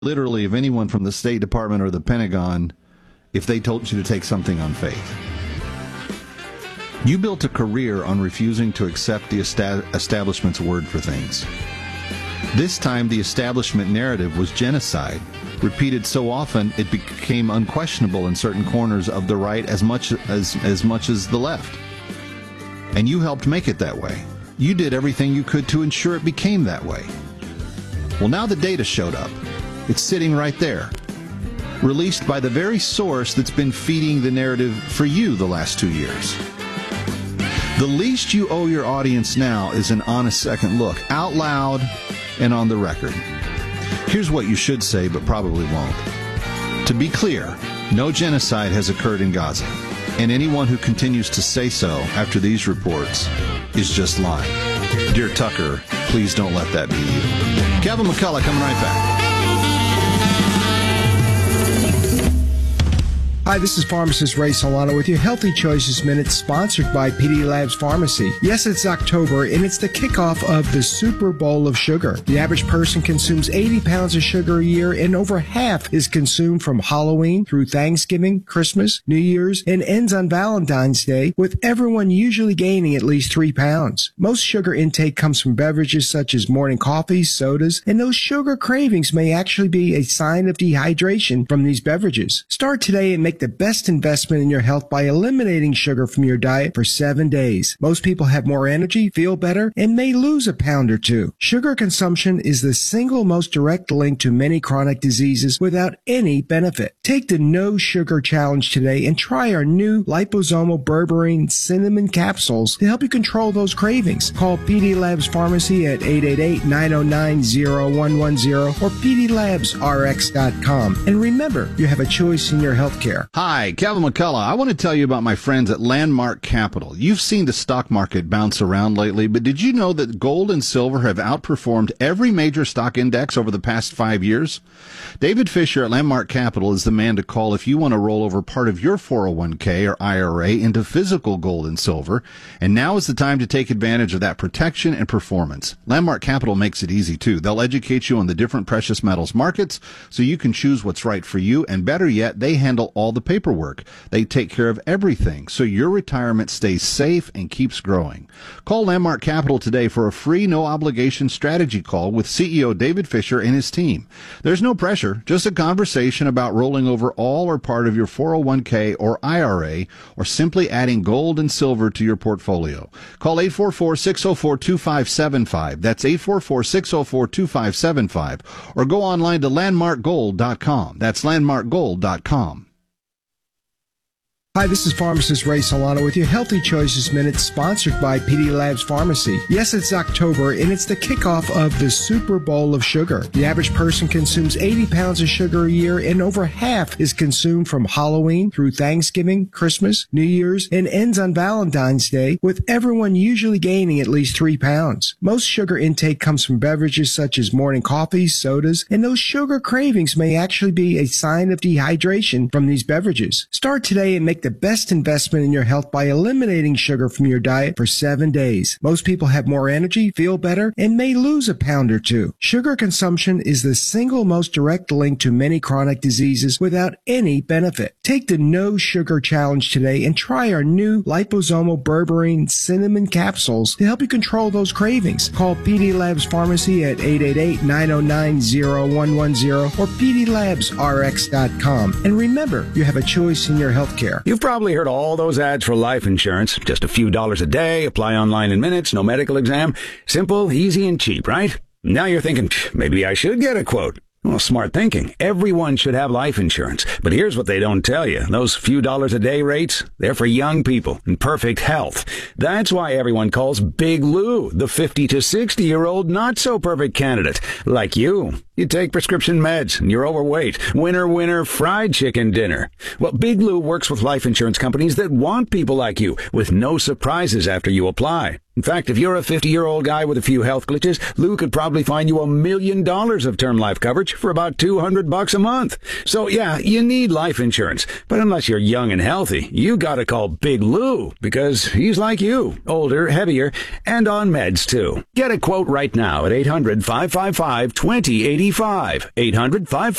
literally of anyone from the State Department or the Pentagon if they told you to take something on faith. You built a career on refusing to accept the establishment's word for things. This time, the establishment narrative was genocide, repeated so often it became unquestionable in certain corners of the right as much as the left. And you helped make it that way. You did everything you could to ensure it became that way. Well, now the data showed up. It's sitting right there, released by the very source that's been feeding the narrative for you the last 2 years. The least you owe your audience now is an honest second look, out loud and on the record. Here's what you should say, but probably won't. To be clear, no genocide has occurred in Gaza, and anyone who continues to say so after these reports is just lying. Dear Tucker, please don't let that be you. Kevin McCullough coming right back. Hi, this is pharmacist Ray Solano with your Healthy Choices Minute, sponsored by PD Labs Pharmacy. Yes, it's October, and it's the kickoff of the Super Bowl of sugar. The average person consumes 80 pounds of sugar a year, and over half is consumed from Halloween through Thanksgiving, Christmas, New Year's, and ends on Valentine's Day, with everyone usually gaining at least 3 pounds. Most sugar intake comes from beverages such as morning coffees, sodas, and those sugar cravings may actually be a sign of dehydration from these beverages. Start today and make the best investment in your health by eliminating sugar from your diet for 7 days. Most people have more energy, feel better, and may lose a pound or two. Sugar consumption is the single most direct link to many chronic diseases without any benefit. Take the No Sugar Challenge today and try our new liposomal berberine cinnamon capsules to help you control those cravings. Call PD Labs Pharmacy at 888-909-0110 or pdlabsrx.com. And remember, you have a choice in your healthcare. Hi, Kevin McCullough. I want to tell you about my friends at Landmark Capital. You've seen the stock market bounce around lately, but did you know that gold and silver have outperformed every major stock index over the past 5 years? David Fisher at Landmark Capital is the man to call if you want to roll over part of your 401k or IRA into physical gold and silver, and now is the time to take advantage of that protection and performance. Landmark Capital makes it easy, too. They'll educate you on the different precious metals markets so you can choose what's right for you, and better yet, they handle all the paperwork. They take care of everything so your retirement stays safe and keeps growing. Call Landmark Capital today for a free, no-obligation strategy call with CEO David Fisher and his team. There's no pressure, just a conversation about rolling over all or part of your 401k or IRA, or simply adding gold and silver to your portfolio. Call 844-604-2575. That's 844-604-2575. Or go online to landmarkgold.com. That's landmarkgold.com. Hi, this is pharmacist Ray Solano with your Healthy Choices Minute, sponsored by PD Labs Pharmacy. Yes, it's October, and it's the kickoff of the Super Bowl of sugar. The average person consumes 80 pounds of sugar a year, and over half is consumed from Halloween through Thanksgiving, Christmas, New Year's, and ends on Valentine's Day, with everyone usually gaining at least 3 pounds. Most sugar intake comes from beverages such as morning coffees, sodas, and those sugar cravings may actually be a sign of dehydration from these beverages. Start today and make the best investment in your health by eliminating sugar from your diet for 7 days. Most people have more energy, feel better, and may lose a pound or two. Sugar consumption is the single most direct link to many chronic diseases without any benefit. Take the No Sugar Challenge today and try our new liposomal berberine cinnamon capsules to help you control those cravings. Call PD Labs Pharmacy at 888-909-0110 or pdlabsrx.com. And remember, you have a choice in your healthcare. You've probably heard all those ads for life insurance. Just a few dollars a day, apply online in minutes, no medical exam. Simple, easy, and cheap, right? Now you're thinking, maybe I should get a quote. Well, smart thinking. Everyone should have life insurance. But here's what they don't tell you. Those few dollars a day rates, they're for young people in perfect health. That's why everyone calls Big Lou the 50 to 60-year-old not-so-perfect candidate, like you. You take prescription meds, and you're overweight. Winner, winner, fried chicken dinner. Well, Big Lou works with life insurance companies that want people like you, with no surprises after you apply. In fact, if you're a 50-year-old guy with a few health glitches, Lou could probably find you $1 million of term life coverage for about $200 a month. So yeah, you need life insurance. But unless you're young and healthy, you gotta call Big Lou, because he's like you, older, heavier, and on meds too. Get a quote right now at 800-555-2080. 85. 800